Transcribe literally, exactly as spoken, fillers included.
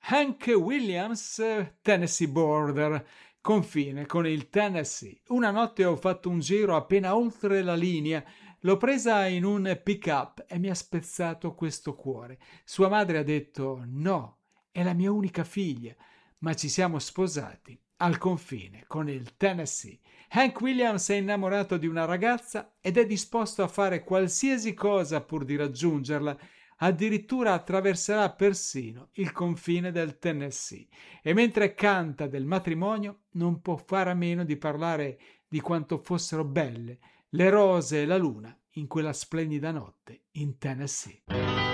Hank Williams, Tennessee Border, confine con il Tennessee. Una notte ho fatto un giro appena oltre la linea, l'ho presa in un pick-up e mi ha spezzato questo cuore. Sua madre ha detto no, è la mia unica figlia, ma ci siamo sposati al confine con il Tennessee. Hank Williams è innamorato di una ragazza ed è disposto a fare qualsiasi cosa pur di raggiungerla. Addirittura attraverserà persino il confine del Tennessee e mentre canta del matrimonio non può fare a meno di parlare di quanto fossero belle le rose e la luna in quella splendida notte in Tennessee.